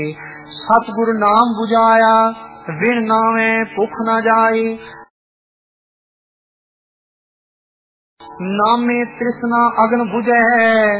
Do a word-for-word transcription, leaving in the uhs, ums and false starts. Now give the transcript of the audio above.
सतगुरु नाम बुझाया बिन नामे भुख न जाई। नामे तृष्णा अग्न बुझे